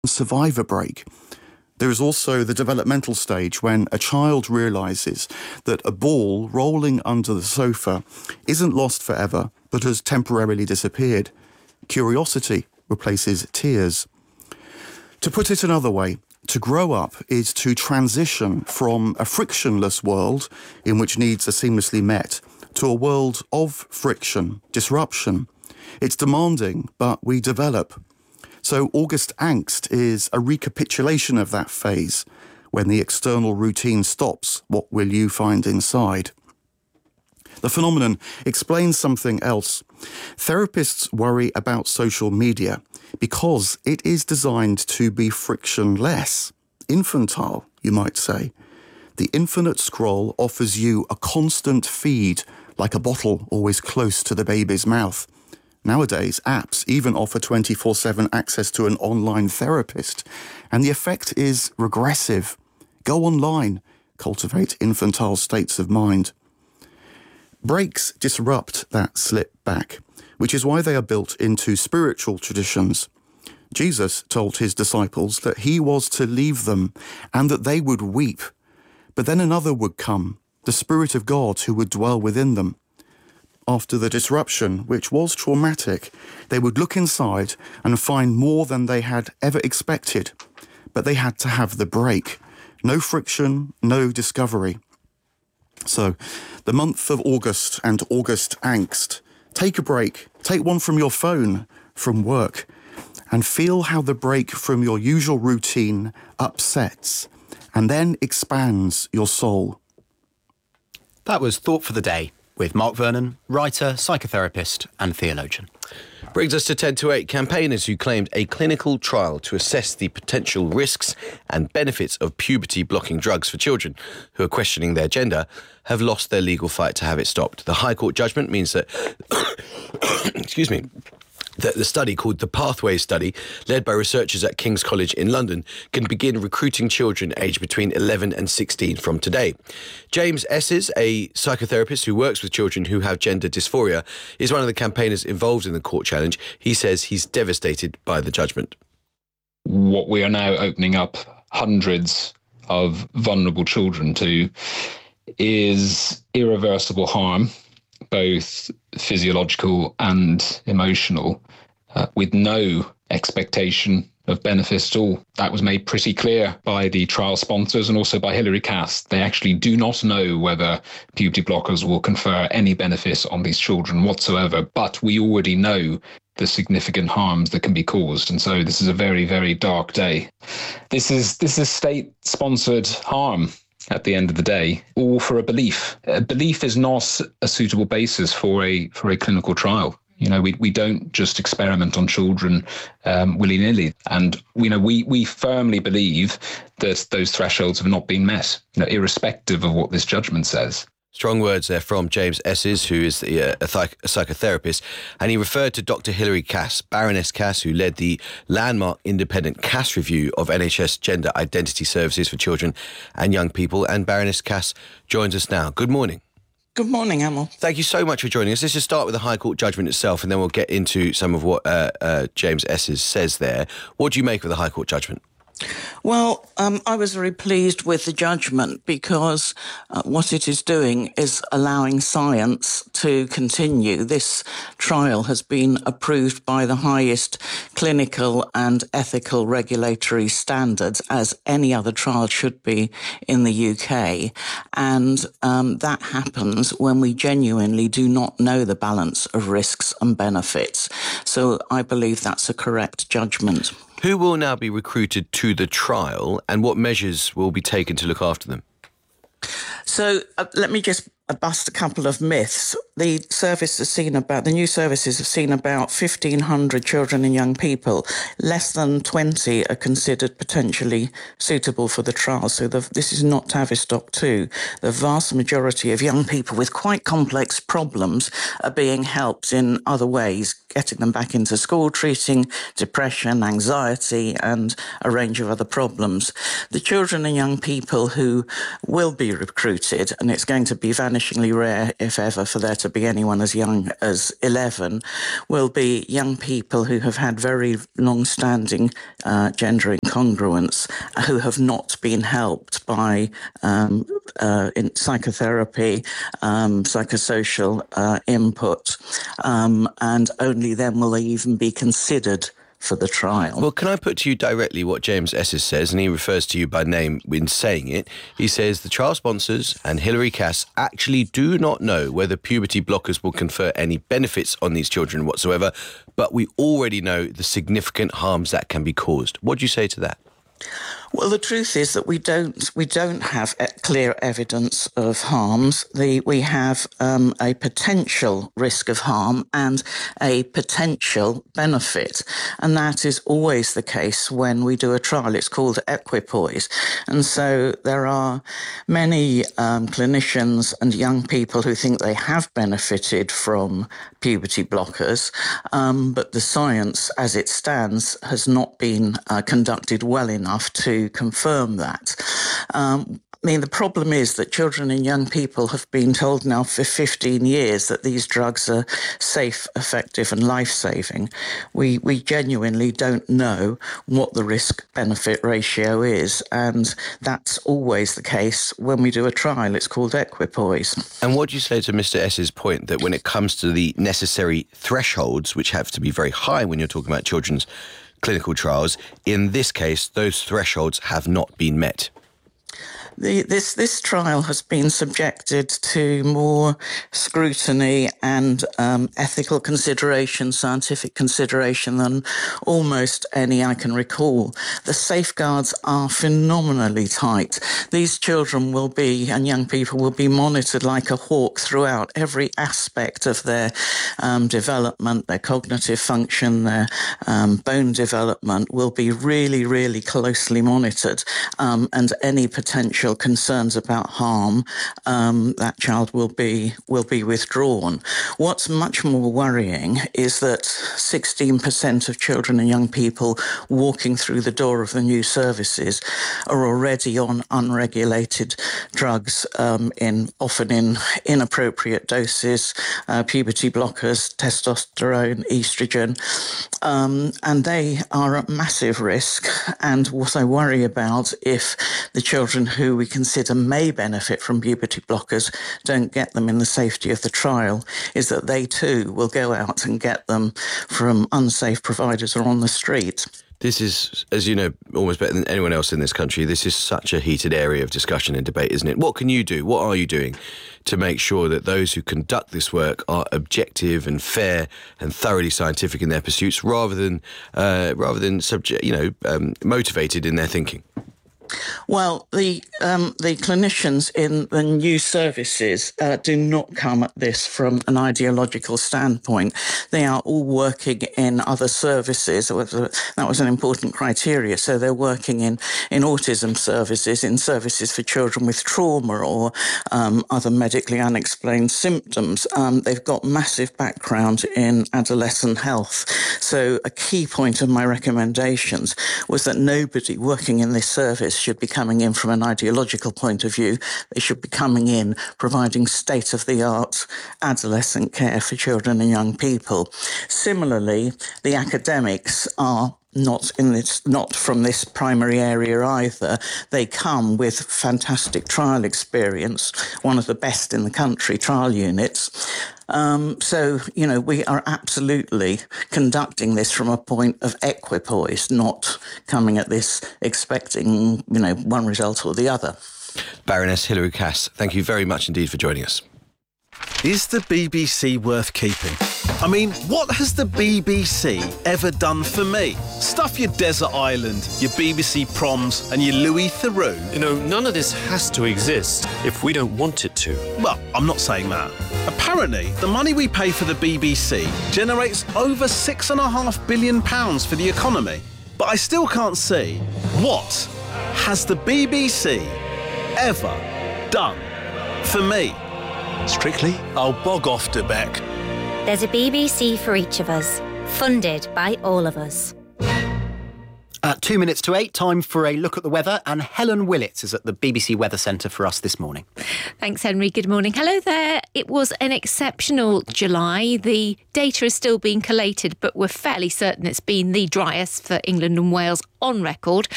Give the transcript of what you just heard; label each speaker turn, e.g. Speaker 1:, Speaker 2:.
Speaker 1: survivor break. There is also the developmental stage when a child realises that a ball rolling under the sofa isn't lost forever, but has temporarily disappeared. Curiosity replaces tears. To put it another way, to grow up is to transition from a frictionless world in which needs are seamlessly met to a world of friction, disruption. It's demanding, but we develop. So August angst is a recapitulation of that phase. When the external routine stops, what will you find inside? The phenomenon explains something else. Therapists worry about social media because it is designed to be frictionless, infantile, you might say. The infinite scroll offers you a constant feed, like a bottle always close to the baby's mouth. Nowadays, apps even offer 24/7 access to an online therapist, and the effect is regressive. Go online, cultivate infantile states of mind. Breaks disrupt that slip back, which is why they are built into spiritual traditions. Jesus told his disciples that he was to leave them and that they would weep, but then another would come, the Spirit of God who would dwell within them. After the disruption, which was traumatic, they would look inside and find more than they had ever expected. But they had to have the break. No friction, no discovery. So, the month of August and August angst. Take a break. Take one from your phone, from work, and feel how the break from your usual routine upsets and then expands your soul.
Speaker 2: That was Thought for the Day with Mark Vernon, writer, psychotherapist and theologian.
Speaker 3: Brings us to 10 to 8. Campaigners who claimed a clinical trial to assess the potential risks and benefits of puberty-blocking drugs for children who are questioning their gender have lost their legal fight to have it stopped. The High Court judgment means that that the study, called the Pathways Study, led by researchers at King's College in London, can begin recruiting children aged between 11 and 16 from today. James Esses, a psychotherapist who works with children who have gender dysphoria, is one of the campaigners involved in the court challenge. He says he's devastated by the judgment.
Speaker 4: What we are now opening up hundreds of vulnerable children to is irreversible harm, both physiological and emotional, with no expectation of benefit at all. That was made pretty clear by the trial sponsors and also by Hilary Cass. They actually do not know whether puberty blockers will confer any benefit on these children whatsoever, but we already know the significant harms that can be caused. And so this is a very, very dark day. This is state-sponsored harm. At the end of the day, all for a belief. A belief is not a suitable basis for a clinical trial. You know, we don't just experiment on children willy-nilly. And, you know, we firmly believe that those thresholds have not been met, you know, irrespective of what this judgment says.
Speaker 3: Strong words there from James Esses, who is a psychotherapist, and he referred to Dr. Hilary Cass, Baroness Cass, who led the landmark independent Cass review of NHS gender identity services for children and young people. And Baroness Cass joins us now. Good morning.
Speaker 5: Good morning, Emil.
Speaker 3: Thank you so much for joining us. Let's just start with the High Court judgment itself, and then we'll get into some of what James Esses says there. What do you make of the High Court judgment?
Speaker 5: Well, I was very pleased with the judgment because what it is doing is allowing science to continue. This trial has been approved by the highest clinical and ethical regulatory standards, as any other trial should be in the UK. And that happens when we genuinely do not know the balance of risks and benefits. So I believe that's a correct judgment.
Speaker 3: Who will now be recruited to the trial and what measures will be taken to look after them?
Speaker 5: So let me just bust a couple of myths. The new services have seen about 1,500 children and young people. Less than 20 are considered potentially suitable for the trial. So this is not Tavistock 2. The vast majority of young people with quite complex problems are being helped in other ways, getting them back into school, treating depression, anxiety, and a range of other problems. The children and young people who will be recruited, and it's going to be vanishing astonishingly rare, if ever, for there to be anyone as young as 11, will be young people who have had very long-standing gender incongruence, who have not been helped by in psychotherapy, psychosocial input, and only then will they even be considered for the trial.
Speaker 3: Well, can I put to you directly what James Esses says, and he refers to you by name in saying it. He says the trial sponsors and Hilary Cass actually do not know whether puberty blockers will confer any benefits on these children whatsoever, but we already know the significant harms that can be caused. What do you say to that?
Speaker 5: Well, the truth is that we don't have clear evidence of harms. We have a potential risk of harm and a potential benefit, and that is always the case when we do a trial. It's called equipoise, and so there are many clinicians and young people who think they have benefited from puberty blockers, but the science, as it stands, has not been conducted well enough to confirm that. I mean, the problem is that children and young people have been told now for 15 years that these drugs are safe, effective and life-saving. We genuinely don't know what the risk-benefit ratio is, and that's always the case when we do a trial. It's called equipoise.
Speaker 3: And what do you say to Mr. S's point that when it comes to the necessary thresholds, which have to be very high when you're talking about children's clinical trials, in this case, those thresholds have not been met?
Speaker 5: This trial has been subjected to more scrutiny and ethical consideration, scientific consideration than almost any I can recall. The safeguards are phenomenally tight. These children will be, and young people will be, monitored like a hawk throughout. Every aspect of their development, their cognitive function, their bone development will be really, really closely monitored, and any potential concerns about harm, that child will be withdrawn. What's much more worrying is that 16% of children and young people walking through the door of the new services are already on unregulated drugs, often in inappropriate doses, puberty blockers, testosterone, estrogen, and they are at massive risk. And what I worry about, if the children who we consider may benefit from puberty blockers don't get them in the safety of the trial, is that they too will go out and get them from unsafe providers or on the street.
Speaker 3: This is, as you know, almost better than anyone else in this country. This is such a heated area of discussion and debate, isn't it? What can you do? What are you doing to make sure that those who conduct this work are objective and fair and thoroughly scientific in their pursuits, rather than motivated in their thinking?
Speaker 5: Well, the clinicians in the new services do not come at this from an ideological standpoint. They are all working in other services. That was an important criteria. So they're working in autism services, in services for children with trauma or other medically unexplained symptoms. They've got massive background in adolescent health. So a key point of my recommendations was that nobody working in this service should be coming in from an ideological point of view. They should be coming in providing state-of-the-art adolescent care for children and young people. Similarly, the academics are not from this primary area either. They come with fantastic trial experience, one of the best in the country trial units. So, we are absolutely conducting this from a point of equipoise, not coming at this expecting, one result or the other.
Speaker 3: Baroness Hilary Cass, thank you very much indeed for joining us.
Speaker 6: Is the BBC worth keeping? I mean, what has the BBC ever done for me? Stuff your desert island, your BBC proms and your Louis Theroux.
Speaker 7: None of this has to exist if we don't want it to.
Speaker 6: Well, I'm not saying that. Apparently, the money we pay for the BBC generates over £6.5 billion for the economy. But I still can't see, what has the BBC ever done for me?
Speaker 7: Strictly?
Speaker 6: I'll bog off, Debec.
Speaker 8: There's a BBC for each of us, funded by all of us.
Speaker 6: At
Speaker 2: 2 minutes to 8, time for a look at the weather, and Helen Willett is at the BBC Weather Centre for us this morning.
Speaker 8: Thanks, Henry. Good morning. Hello there. It was an exceptional July. The data is still being collated, but we're fairly certain it's been the driest for England and Wales on record.